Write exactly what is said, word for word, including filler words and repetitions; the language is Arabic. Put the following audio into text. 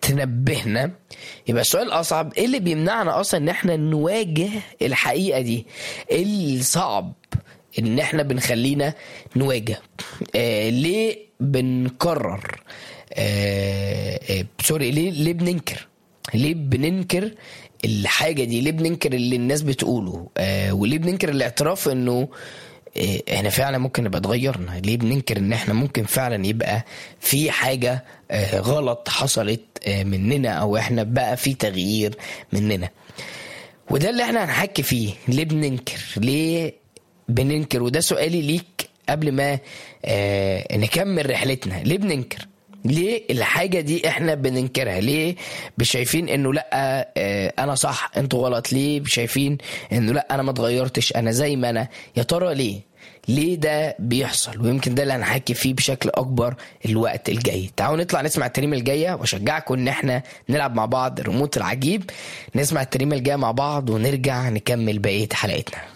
تنبهنا. يبقى السؤال الأصعب ايه اللي بيمنعنا أصلا ان احنا نواجه الحقيقة دي؟ ايه الصعب ان احنا بنخلينا نواجه؟ آه ليه بنكرر آه آه سوري ليه ليه بننكر ليه بننكر الحاجة دي؟ ليه بننكر اللي الناس بتقوله؟ آه وليه بننكر الاعتراف انه آه احنا فعلا ممكن نبقى اتغيرنا؟ ليه بننكر ان احنا ممكن فعلا يبقى في حاجة آه غلط حصلت آه مننا، او احنا بقى في تغيير مننا؟ وده اللي احنا هنحكي فيه. ليه بننكر؟ ليه بننكر؟ وده سؤالي ليك قبل ما آه نكمل رحلتنا. ليه بننكر؟ ليه الحاجة دي احنا بننكرها؟ ليه شايفين انه لا اه انا صح انتوا غلط؟ ليه شايفين انه لا انا ما اتغيرتش انا زي ما انا؟ يا ترى ليه ليه ده بيحصل؟ ويمكن ده اللي هنحكي فيه بشكل اكبر الوقت الجاي. تعالوا نطلع نسمع الترنيمة الجاية، واشجعكم ان احنا نلعب مع بعض الريموت العجيب. نسمع الترنيمة الجاية مع بعض ونرجع نكمل بقية حلقتنا.